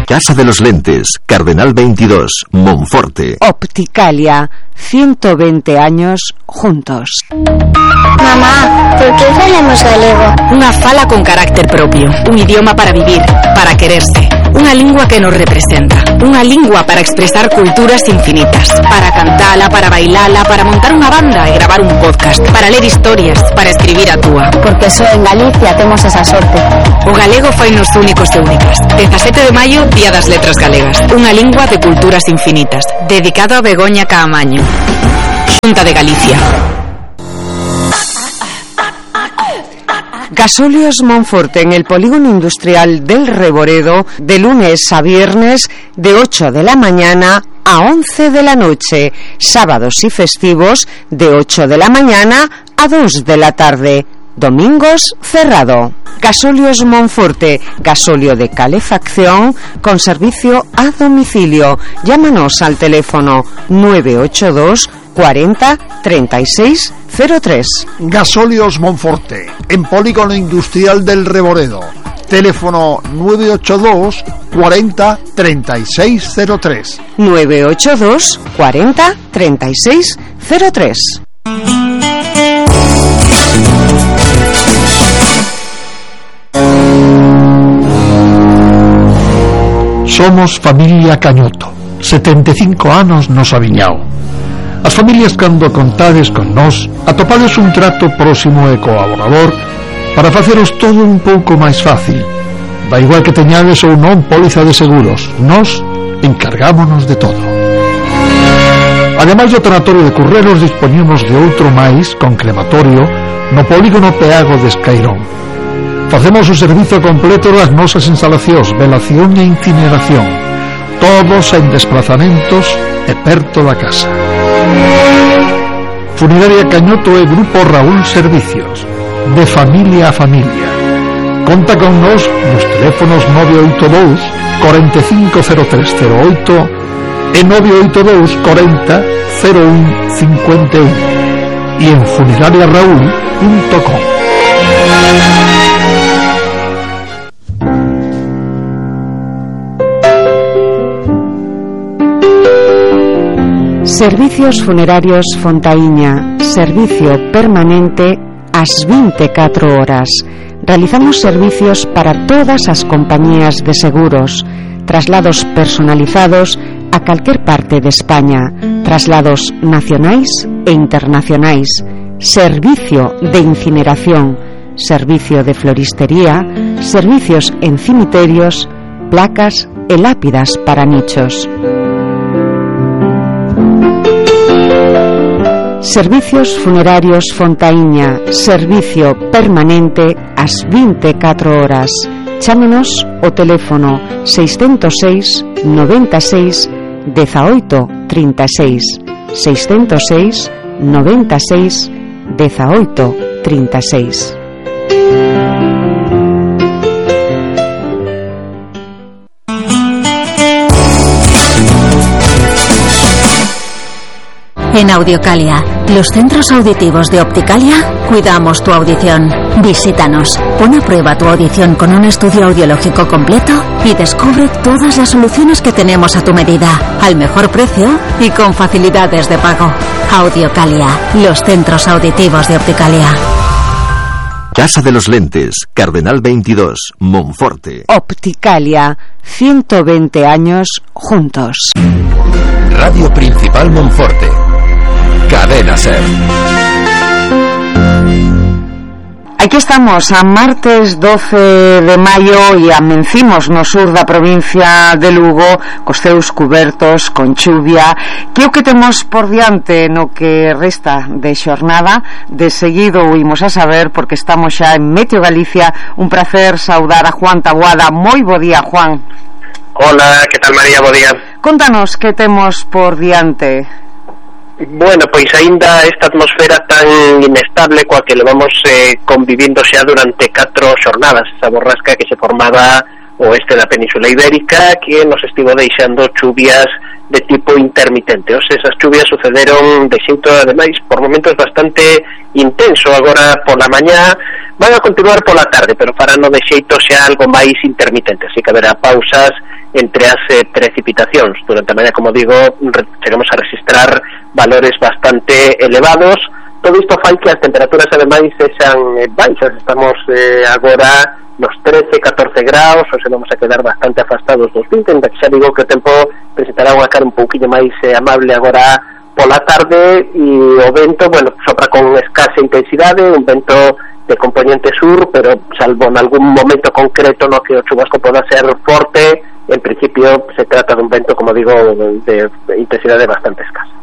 Casa de los Lentes, Cardenal 22, Monforte. Opticalia, 120 años juntos. Mamá, por que falamos galego? Unha fala con carácter propio, un idioma para vivir, para quererse, unha lingua que nos representa, unha lingua para expresar culturas infinitas, para cantala, para bailala, para montar unha banda e gravar un podcast, para ler historias, para escribir a túa. Porque só en Galicia temos esa sorte. O galego fainos únicos e únicas. 17 de maio, Día das Letras Galegas, unha lingua de culturas infinitas, dedicado a Begoña Caamaño. Xunta de Galicia. Gasóleos Monforte, en el polígono industrial del Reboredo, de lunes a viernes, de 8 de la mañana a 11 de la noche, sábados y festivos, de 8 de la mañana a 2 de la tarde, domingos cerrado. Gasóleos Monforte, gasóleo de calefacción con servicio a domicilio. Llámanos al teléfono 982 40 36 03. Gasóleos Monforte, en polígono industrial del Reboredo. Teléfono 982 40 36 03. 982 40 36 03. Somos familia Cañoto, 75 anos nos aviñao. As familias, cando contades con nós, atopades un trato próximo e colaborador para faceros todo un pouco máis fácil. Da igual que teñades ou non póliza de seguros, nós encargámonos de todo. Ademais do tanatorio de Currelos, dispoñemos de outro máis, con crematorio, no polígono Peago de Escairón. Facemos o servizo completo das nosas instalacións, velación e incineración, todos en desplazamentos e perto da casa. Funeraria Cañoto e Grupo Raúl Servicios, de familia a familia. Conta con nos nos teléfonos 982 450308 e 982 40 01 51 e en funerariaraúl.com. Servicios Funerarios Fontaíña, servicio permanente ás 24 horas. Realizamos servicios para todas as compañías de seguros, traslados personalizados a calquer parte de España, traslados nacionais e internacionais, servicio de incineración, servicio de floristería, servicios en cimiterios, placas e lápidas para nichos. Servicios Funerarios Fontaíña, servicio permanente ás 24 horas. Chámenos o teléfono 606 96 18 36, 606 96 18 36. En Audiocalia, los centros auditivos de Opticalia, cuidamos tu audición. Visítanos, pon a prueba tu audición con un estudio audiológico completo y descubre todas las soluciones que tenemos a tu medida, al mejor precio y con facilidades de pago. Audiocalia, los centros auditivos de Opticalia. Casa de los Lentes, Cardenal 22, Monforte. Opticalia, 120 años juntos. Radio Principal Monforte. Cadena Ser. Aquí estamos a martes 12 de maio e amencimos no sur da provincia de Lugo cos ceus cubertos, con chuvia, que o que temos por diante no que resta de xornada. De seguido o imos a saber porque estamos xa en Meteo Galicia. Un placer saudar a Juan Taboada. Moi bo día, Juan. Hola, que tal, María? Bo día. Contanos que temos por diante. Bueno, pois aínda esta atmosfera tan inestable coa que levamos convivindo xa durante 4 xornadas, esa borrasca que se formaba o oeste da Península Ibérica, que nos estivo deixando chuvias de tipo intermitente. Esas chuvias sucederon de xeito, ademais, por momentos bastante intenso agora pola mañá, van a continuar pola tarde, pero farano de xeito xa algo máis intermitente, así que haberá pausas entre as precipitacións. Durante a mañá, como digo, chegamos a registrar valores bastante elevados. Todo isto fai que as temperaturas ademais sexan baixas. Estamos agora nos 13-14 graus, ou se vamos a quedar bastante afastados dos 20, ainda que xa digo que o tempo presentará unha cara un pouquinho máis amable agora pola tarde, e o vento, bueno, sopra con escasa intensidade, un vento de componente sur, pero salvo en algún momento concreto no que o chubasco poda ser forte, en principio se trata dun vento, como digo, de intensidade bastante escasa.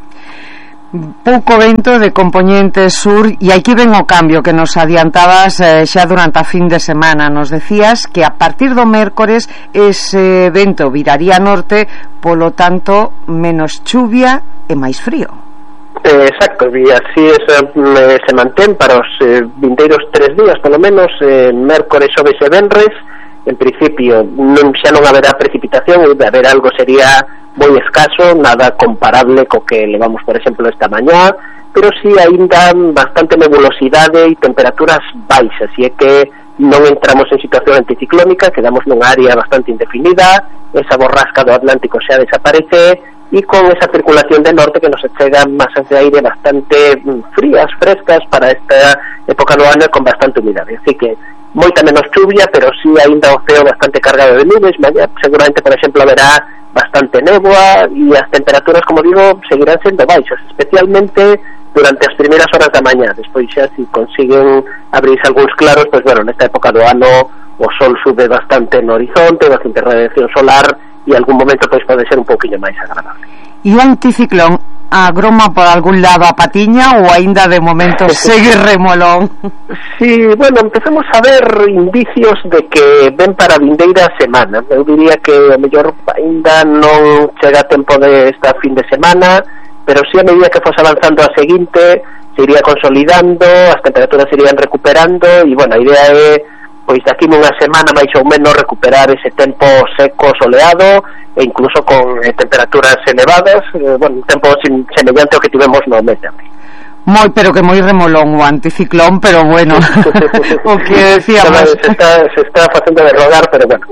Pouco vento de componente sur, e aquí ven o cambio que nos adiantabas xa durante a fin de semana. Nos decías que a partir do mércores ese vento viraría norte, polo tanto menos chuvia e máis frío. Exacto, e así se mantén para os vindeiros 3 días, polo menos mércores, xoves e venres. En principio xa non haberá precipitación, e de haber algo sería moi escaso, nada comparable co que levamos, por exemplo, esta mañá, pero sí aínda bastante nebulosidade e temperaturas baixas, e é que non entramos en situación anticiclónica, quedamos nunha área bastante indefinida, esa borrasca do Atlántico xa desaparece, e con esa circulación de norte que nos chegan masas de aire bastante frías, frescas para esta época do ano, con bastante humidade. Así que moita menos chuvia, pero sí aínda o ceo bastante cargado de nubes. Mañá seguramente, por exemplo, haberá bastante néboa, e as temperaturas, como digo, seguirán sendo baixas, especialmente durante as primeiras horas da mañá. Despois xa, se consiguen abrirse algúns claros, pois bueno, nesta época do ano o sol sube bastante no horizonte, bastante radiación solar, e algún momento pois pode ser un pouquinho máis agradable. E o anticiclón agroma por algún lado a patiña, ou aínda de momento segue remolón? Sí, bueno, empezamos a ver indicios de que ven para a vindeira semana. Eu diría que a mellor aínda non chega tempo de esta fin de semana, pero sí a medida que fose avanzando a seguinte se iría consolidando, as temperaturas se irían recuperando, e bueno, a idea é pois daqui nunha semana máis ou menos recuperar ese tempo seco, soleado, e incluso con temperaturas elevadas, bueno, un tempo semellante ao que tivemos no mes de abril. Pero que moi remolón o anticiclón, pero bueno, o que decíamos, se está facendo de rogar, pero bueno,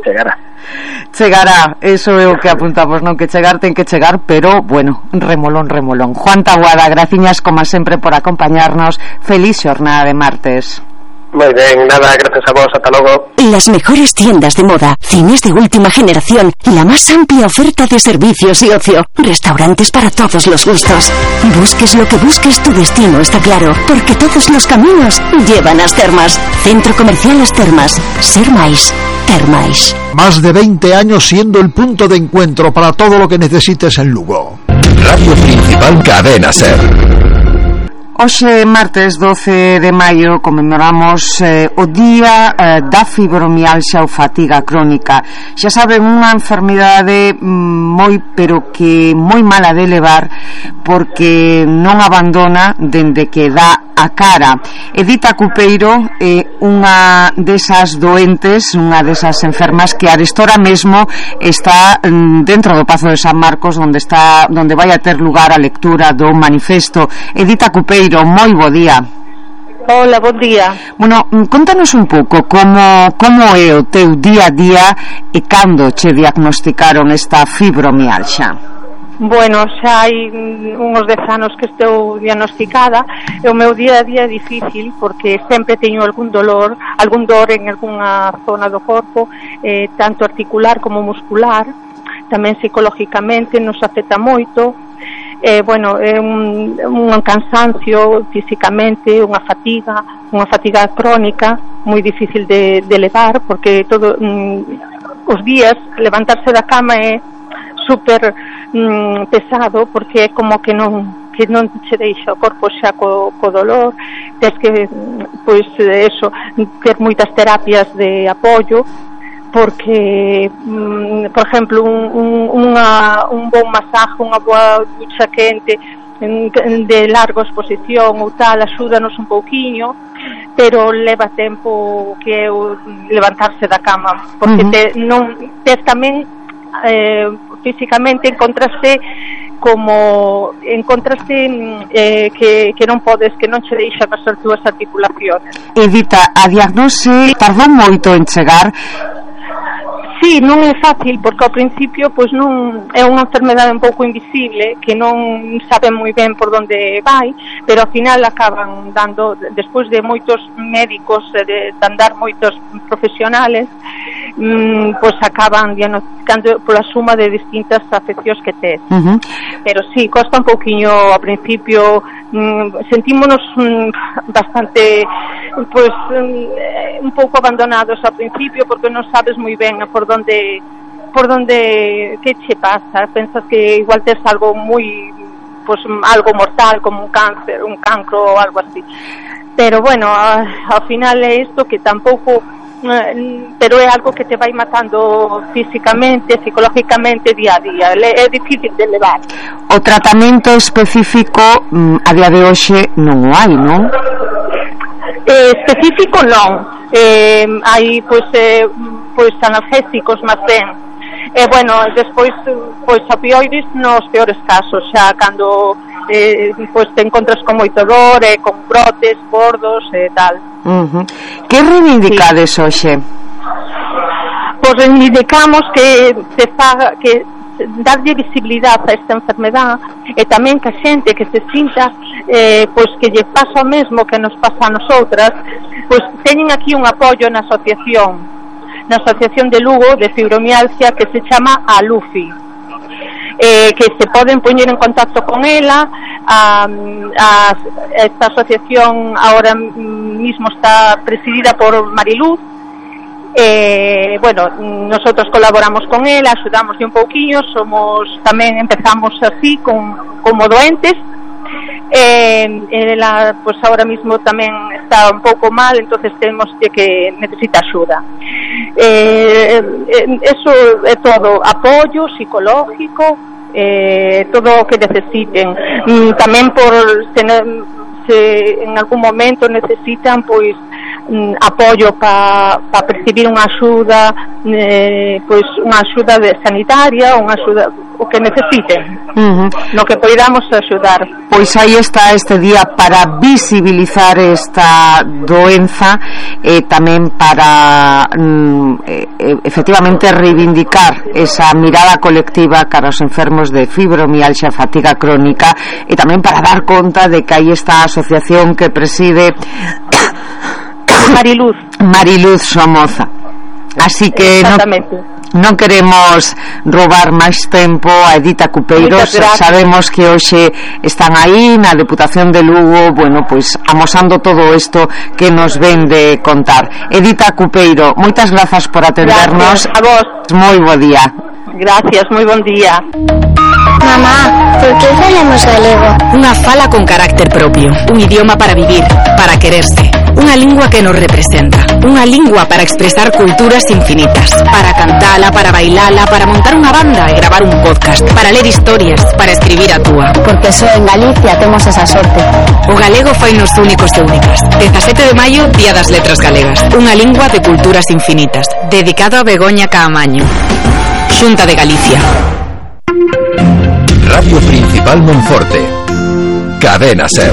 chegará, eso é o que apuntamos, non? Que chegar ten que chegar, pero bueno, remolón. Juan Taboada, graciñas como sempre por acompañarnos. Feliz xornada de martes. Muy bien, nada, gracias a vos, hasta luego. Las mejores tiendas de moda, cines de última generación, la más amplia oferta de servicios y ocio, restaurantes para todos los gustos. Busques lo que busques, tu destino está claro, porque todos los caminos llevan a As Termas. Centro Comercial As Termas. Ser máis, ter máis. Más de 20 años siendo el punto de encuentro para todo lo que necesites en Lugo. Radio Principal Cadena Ser. Hoxe, martes 12 de maio, conmemoramos o día da fibromialxa ou fatiga crónica. Xa saben, unha enfermidade pero que moi mala de levar, porque non abandona dende que dá a cara. Edita Cupeiro é unha desas doentes, unha desas enfermas que arestora mesmo está dentro do Pazo de San Marcos, onde vai a ter lugar a lectura do manifesto. Edita Cupeiro, moi bo día. Hola, bon día. Bueno, contanos un pouco como é o teu día a día e cando che diagnosticaron esta fibromialxa. Bueno, xa hai uns 10 anos que estou diagnosticada, e o meu día a día é difícil porque sempre teño algún dor en algunha zona do corpo, tanto articular como muscular, tamén psicológicamente nos afecta moito. Bueno, é un cansancio físicamente, unha fatiga crónica moi difícil de levar, porque todo os días levantarse da cama é super pesado, porque é como que non se deixa o corpo xa co dolor. Tens que, pois, eso, ter moitas terapias de apoio, porque, por exemplo, un bon masaje, unha boa ducha quente de larga exposición ou tal, axúdanos un pouquiño, pero leva tempo que é levantarse da cama, porque tes tamén físicamente encontraste que non podes, que non che deixan as túas articulaciones. Edita, a diagnose tardou moito en chegar? Sí, non é fácil porque ao principio pois non é unha enfermedade un pouco invisible que non saben moi ben por onde vai, pero ao final acaban dando, despois de moitos médicos de andar moitos profesionales, pois acaban diagnosticando pola suma de distintas afeccións que tes. Pero sí, costa un pouquiño ao principio, sentímonos bastante pois un pouco abandonados ao principio porque non sabes moi ben por donde que che pasa, pensas que igual tes algo moi pois algo mortal como un cáncer, un cancro ou algo así, pero bueno, ao final é isto que tampouco, pero é algo que te vai matando físicamente, psicológicamente día a día, é difícil de levar. O tratamento específico a día de hoxe non o hai, non? Específico non, hai pois analgésicos máis ben, e bueno, despois pois opioides nos peores casos, xa cando pois te encontras con moito dor e con brotes gordos e tal. Que reivindicades hoxe? Pois reivindicamos que se faga, que darlle visibilidade a esta enfermedade e tamén que a xente que se sinta pois que lle pasa o mesmo que nos pasa a nosotras, pois teñen aquí un apoio na asociación de Lugo de fibromialgia que se chama ALUFI, que se poden poñer en contacto con ela. Esta asociación ahora mismo está presidida por Mariluz. Bueno, nosotros colaboramos con ela, axudamos un pouquiño, tamén empezamos así como doentes. Ela pues ahora mismo tamén está un pouco mal, entonces temos que necesita axuda. Eso é todo, apoio psicológico, todo o que necesiten. Tamén por se en algún momento necesitan pois apoio para percibir unha axuda, pois unha axuda sanitaria, unha axuda o que necesiten, no que poidamos axudar. Pois aí está este día para visibilizar esta doenza e tamén para efectivamente reivindicar esa mirada colectiva cara aos enfermos de fibromialgia, fatiga crónica, e tamén para dar conta de que aí está a asociación que preside Mariluz Somoza. Así que non queremos roubar máis tempo a Edita Cupeiros. Sabemos que hoxe están aí na Deputación de Lugo, bueno, pois amosando todo isto que nos ven de contar. Edita Cupeiro, moitas grazas por atendernos. Gracias a vos. Moi bo día. Gracias, moi bon día. Mamá, por que falamos galego? Unha fala con carácter propio, un idioma para vivir, para quererse, unha lingua que nos representa, unha lingua para expresar culturas infinitas, para cantala, para bailala, para montar unha banda e gravar un podcast, para ler historias, para escribir a túa. Porque só en Galicia temos esa sorte. O galego fainos únicos e únicas. 17 de maio, Día das Letras Galegas, unha lingua de culturas infinitas, dedicado a Begoña Caamaño. Xunta de Galicia. Radio Principal Monforte. Cadena SER.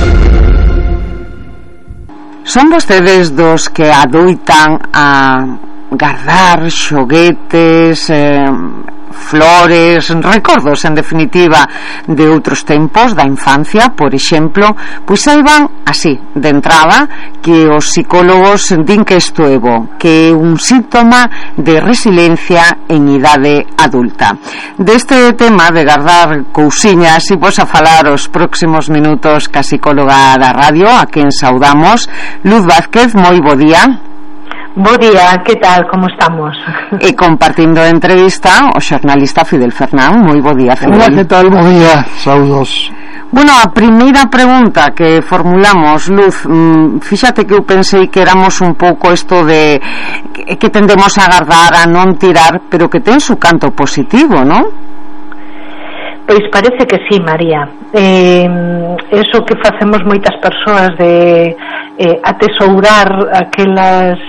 Son vostedes dos que adoitan a guardar xoguetes, flores, recordos en definitiva de outros tempos da infancia, por exemplo, pois saiban así, de entrada, que os psicólogos din que isto é bo, que é un síntoma de resiliencia en idade adulta. Deste tema de guardar cousiñas, e vos a falar os próximos minutos ca psicóloga da radio, a quen saudamos, Luz Vázquez. Moi bo día. Bo día, que tal, como estamos? E compartindo a entrevista o xornalista Fidel Fernán. Moi bo día, Fidel. Hola, que tal, bo día, saudos. Bueno, a primeira pregunta que formulamos, Luz, fíxate que eu pensei que éramos un pouco isto de que tendemos a agardar, a non tirar, pero que ten su canto positivo, non? Pois parece que sí, María. Eso que facemos moitas persoas de atesourar aquelas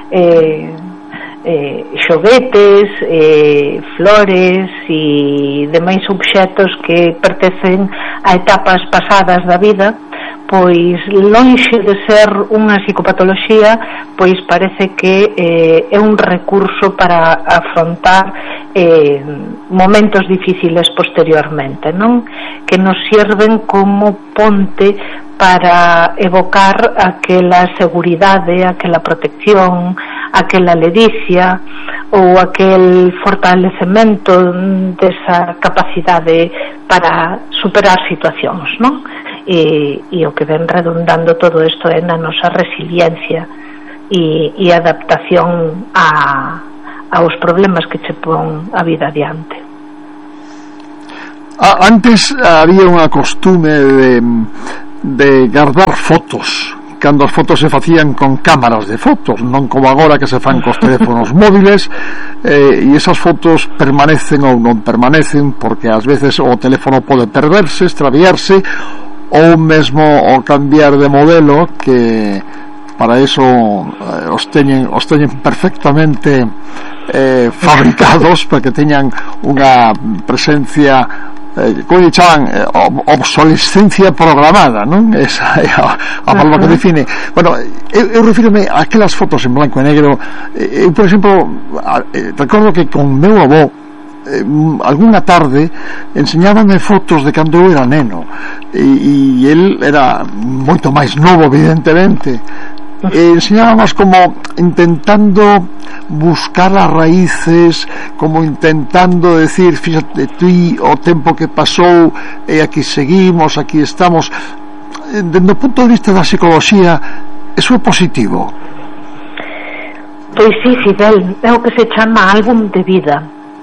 xoguetes, flores e demais obxetos que pertencen a etapas pasadas da vida, pois lonxe de ser unha psicopatoloxía, pois parece que é un recurso para afrontar momentos difíciles posteriormente, non? Que nos sirven como ponte para evocar aquela seguridade, aquela protección, aquela ledicia ou aquel fortalecemento desa capacidade para superar situacións, non? E o que ven redundando todo isto é na nosa resiliencia e adaptación aos problemas que che pon a vida adiante. Antes había unha costume de guardar fotos, cando as fotos se facían con cámaras de fotos, non como agora que se fan cos teléfonos móviles, e esas fotos permanecen ou non permanecen, porque ás veces o teléfono pode perderse, extraviarse, ou mesmo o cambiar de modelo, que para eso os teñen perfectamente fabricados para que teñan unha presencia, como chaman, obsolescencia programada, non? Esa é a palabra que define. Bueno, eu refírome a aquelas fotos en blanco e negro. Eu, por exemplo, recordo que con meu avó algunha tarde enseñábame fotos de cando eu era neno, e el era moito máis novo, evidentemente. Enseñábamos como intentando buscar as raíces, como intentando decir, fíjate ti o tempo que pasou, e aquí seguimos, aquí estamos. Dende o punto de vista da psicoloxía, eso é positivo? Pois sí, Fidel, é o que se chama álbum de vida.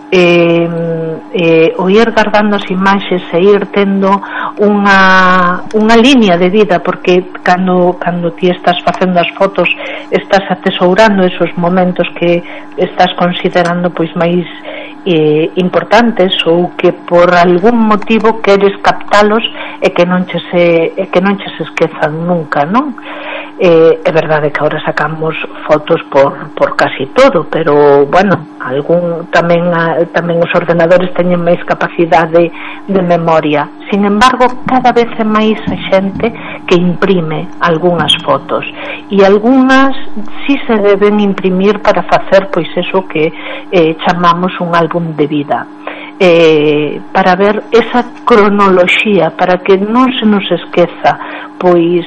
O ir guardando as imaxes e ir tendo unha liña de vida, porque cando ti estás facendo as fotos estás atesourando esos momentos que estás considerando pois máis importantes, ou que por algún motivo queres captalos e que non che se esquezan nunca, non? É verdade que agora sacamos fotos por casi todo, pero bueno, tamén os ordenadores teñen máis capacidade de memoria. Sin embargo, cada vez é máis a xente que imprime algunhas fotos, e algunhas si se deben imprimir para facer pois eso que chamamos un álbum de vida, para ver esa cronoloxía, para que non se nos esqueza. Pois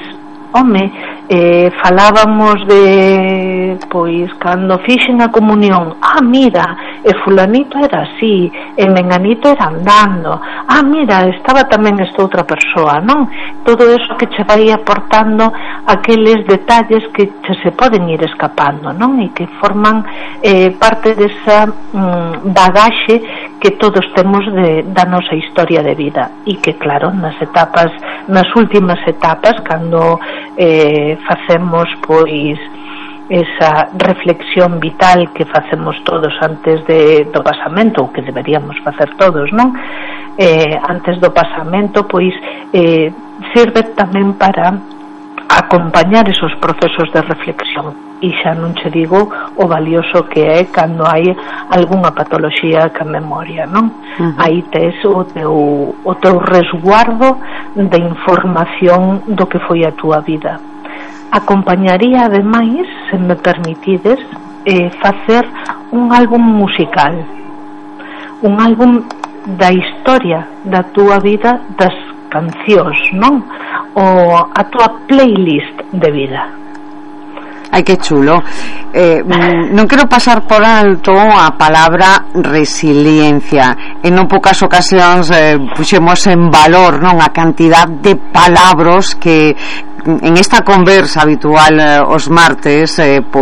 falábamos de pois cando fixen a comunión, mira, e fulanito era así, e menganito era andando, mira, estaba tamén esta outra persoa, non? Todo eso que che vai aportando aqueles detalles que se poden ir escapando, non? E que forman parte desa bagaxe que todos temos da nosa historia de vida, e que claro, nas últimas etapas, cando facemos pois esa reflexión vital que facemos todos antes do pasamento, ou que deberíamos facer todos, non? Antes do pasamento, pois sirve tamén para acompañar esos procesos de reflexión, e xa non che digo o valioso que é cando hai algunha patoloxía ca memoria, non? Aí tes o teu resguardo de información do que foi a túa vida. Acompañaría ademais, se me permitides, facer un álbum musical, un álbum da historia da túa vida, das cancións, non? A túa playlist de vida. Ai, que chulo. Non quero pasar por alto a palabra resiliencia. En non poucas ocasións puxemos en valor, non, a cantidad de palabras que en esta conversa habitual os martes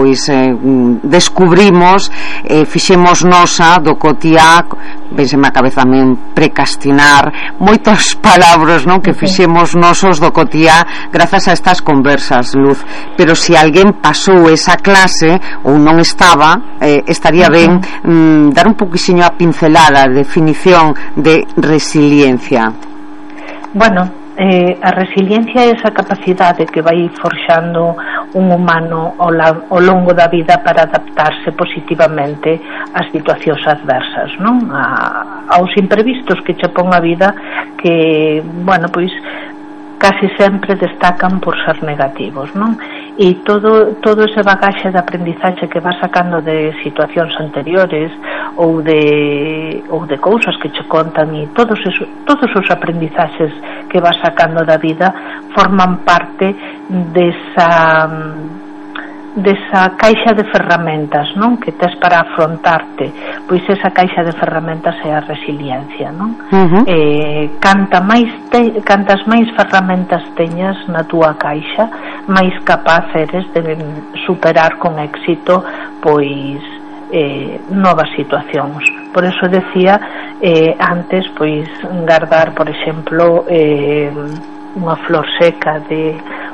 descubrimos, fixemos nosa do cotiá, penseme a cabeza tamén precastinar moitas palabras, non, que fixemos nosos do cotiá grazas a estas conversas, Luz. Pero se alguén pasou esa clase ou non estaba, estaría ben dar un poquisiño a pincelada, definición de resiliencia. Bueno, a resiliencia é esa capacidade que vai forxando un humano ao longo da vida para adaptarse positivamente ás situacións adversas, non? Aos imprevistos que che pon a vida, que, bueno, pois casi sempre destacan por ser negativos, non? E todo ese bagaxe de aprendizaxe que vas sacando de situacións anteriores ou de cousas que che contan, e todos os aprendizaxes que vas sacando da vida forman parte desa caixa de ferramentas, non? Que tes para afrontarte. Pois esa caixa de ferramentas é a resiliencia, non? Cantas máis ferramentas teñas na túa caixa, máis capaz eres de superar con éxito pois novas situacións. Por eso decía antes, pois guardar, por exemplo, unha flor seca de